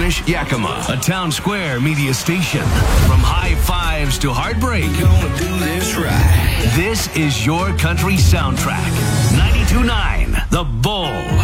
Spanish, Yakima, a Town Square media station. From high fives to heartbreak. Gonna do this right. This is your country soundtrack. 92.9 The Bull.